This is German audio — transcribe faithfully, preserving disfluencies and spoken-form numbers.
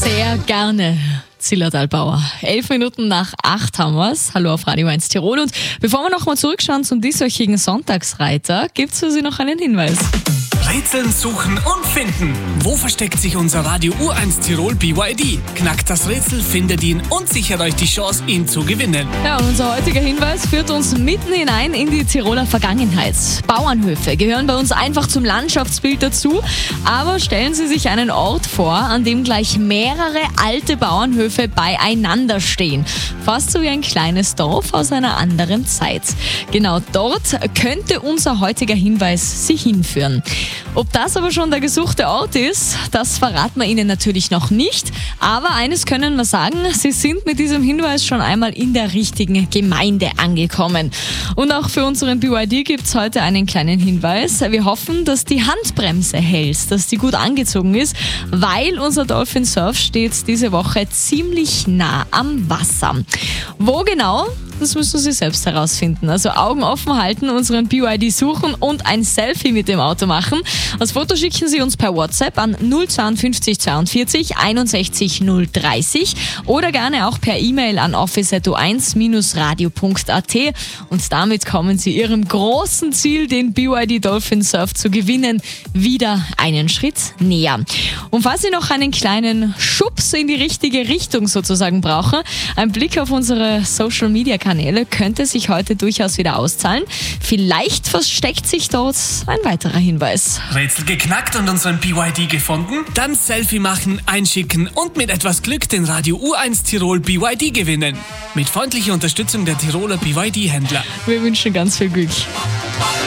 Sehr gerne. Zillertalbauer. Elf Minuten nach acht haben wir's. Hallo auf Radio eins Tirol. Und bevor wir nochmal zurückschauen zum dieswöchigen Sonntagsreiter, gibt's für Sie noch einen Hinweis. Rätseln, suchen und finden. Wo versteckt sich unser Radio U eins Tirol B Y D? Knackt das Rätsel, findet ihn und sichert euch die Chance, ihn zu gewinnen. Ja, und unser heutiger Hinweis führt uns mitten hinein in die Tiroler Vergangenheit. Bauernhöfe gehören bei uns einfach zum Landschaftsbild dazu. Aber stellen Sie sich einen Ort vor, an dem gleich mehrere alte Bauernhöfe beieinander stehen. Fast so wie ein kleines Dorf aus einer anderen Zeit. Genau dort könnte unser heutiger Hinweis Sie hinführen. Ob das aber schon der gesuchte Ort ist, das verraten wir Ihnen natürlich noch nicht. Aber eines können wir sagen, Sie sind mit diesem Hinweis schon einmal in der richtigen Gemeinde angekommen. Und auch für unseren B Y D gibt es heute einen kleinen Hinweis. Wir hoffen, dass die Handbremse hält, dass die gut angezogen ist, weil unser Dolphin Surf steht diese Woche ziemlich nah am Wasser. Wo genau? Das müssen Sie selbst herausfinden. Also Augen offen halten, unseren B Y D suchen und ein Selfie mit dem Auto machen. Das Foto schicken Sie uns per WhatsApp an null zweiundfünfzig zweiundvierzig einundsechzig null dreißig oder gerne auch per E-Mail an office at u eins radio punkt a t. Und damit kommen Sie Ihrem großen Ziel, den B Y D Dolphin Surf zu gewinnen, wieder einen Schritt näher. Und falls Sie noch einen kleinen Schubs in die richtige Richtung sozusagen brauchen, ein Blick auf unsere Social Media Kanäle könnte sich heute durchaus wieder auszahlen. Vielleicht versteckt sich dort ein weiterer Hinweis. Rätsel geknackt und unseren B Y D gefunden? Dann Selfie machen, einschicken und mit etwas Glück den Radio U eins Tirol B Y D gewinnen. Mit freundlicher Unterstützung der Tiroler B Y D-Händler. Wir wünschen ganz viel Glück.